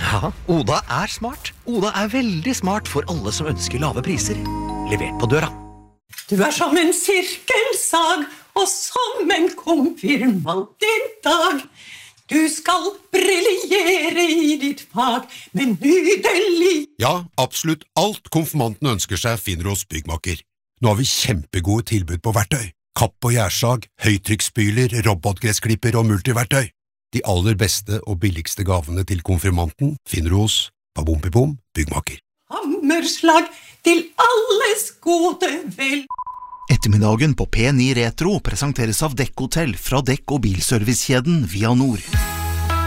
Ja, Oda smart. Oda veldig smart for alle som ønsker lave priser. Levert på døra. Du som en sirkelsag, og som en konfirmant I dag. Du skal briljere I ditt fag, men nydelig. Ja, absolutt alt konfirmanten ønsker seg finner hos Byggmakker. Nå har vi kjempegode tilbud på verktøy. Kapp og gjærsag, høytrykksspyler, robotgressklipper og multiverktøy. De aller beste og billigste gavene til konfirmanten finner du hos Babompipom Byggmakker. Hammerslag til alles gode vel. Ettermiddagen på P9 Retro presenteres av Dekk Hotel fra Dekk- og bilservicekjeden Via Nord.